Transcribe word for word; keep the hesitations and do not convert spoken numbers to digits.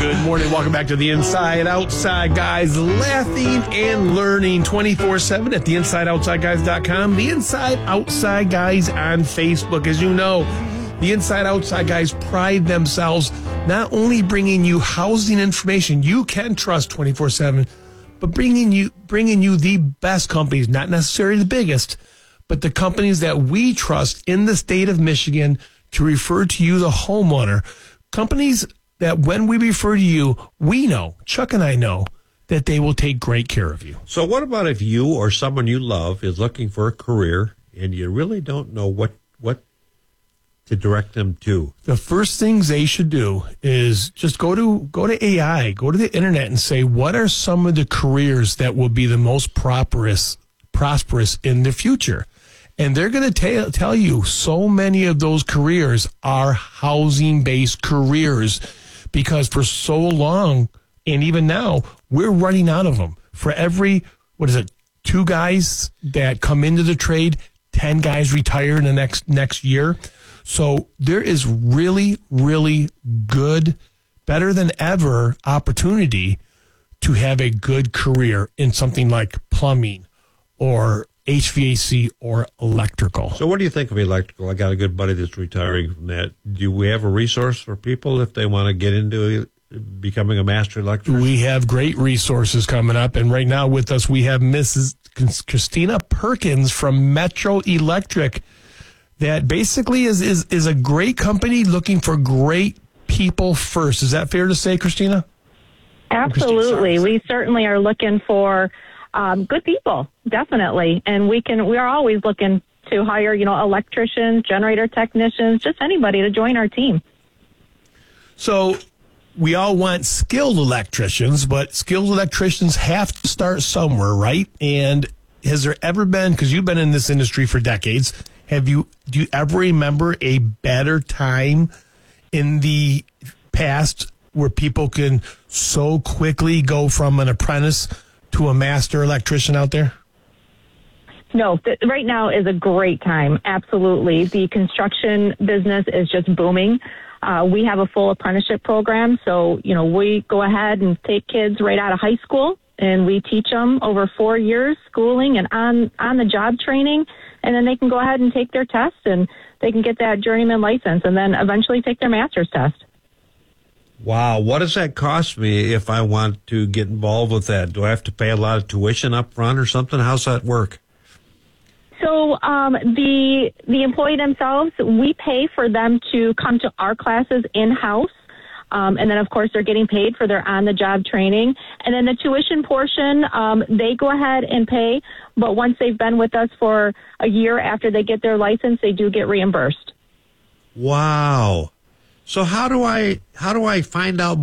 Good morning. Welcome back to the Inside Outside Guys, laughing and learning twenty-four seven at the inside outside guys dot com. The Inside Outside Guys on Facebook. As you know, the Inside Outside Guys pride themselves not only bringing you housing information you can trust twenty-four seven, but bringing you bringing you the best companies, not necessarily the biggest, but the companies that we trust in the state of Michigan to refer to you, the homeowner. Companies that when we refer to you, we know, Chuck and I know, that they will take great care of you. So what about if you or someone you love is looking for a career and you really don't know what, what to direct them to? The first things they should do is just go to go to A I, go to the internet and say, what are some of the careers that will be the most prosperous, prosperous in the future? And they're going to tell you so many of those careers are housing-based careers, because for so long, and even now, we're running out of them. For every, what is it, two guys that come into the trade, ten guys retire in the next next year. So there is really, really good, better than ever opportunity to have a good career in something like plumbing or H V A C or electrical. So what do you think of electrical? I got a good buddy that's retiring from that. Do we have a resource for people if they want to get into becoming a master electrician? We have great resources coming up. And right now with us, we have Missus Christina Perkins from Metro Electric. That basically is, is, is a great company looking for great people first. Is that fair to say, Christina? Absolutely. We certainly are looking for um, good people, definitely. And we can, we are always looking to hire, you know, electricians, generator technicians, just anybody to join our team. So we all want skilled electricians, but skilled electricians have to start somewhere, right? And has there ever been, because you've been in this industry for decades, have you, do you ever remember a better time in the past where people can so quickly go from an apprentice to a master electrician out there? No, th- right now is a great time. Absolutely. The construction business is just booming. Uh, we have a full apprenticeship program. So, you know, we go ahead and take kids right out of high school and we teach them over four years schooling and on, on the job training. And then they can go ahead and take their test and they can get that journeyman license and then eventually take their master's test. Wow. What does that cost me if I want to get involved with that? Do I have to pay a lot of tuition up front or something? How's that work? So um, the the employee themselves, we pay for them to come to our classes in-house. Um, and then, of course, they're getting paid for their on-the-job training. And then the tuition portion, um, they go ahead and pay. But once they've been with us for a year after they get their license, they do get reimbursed. Wow. So how do I how do I find out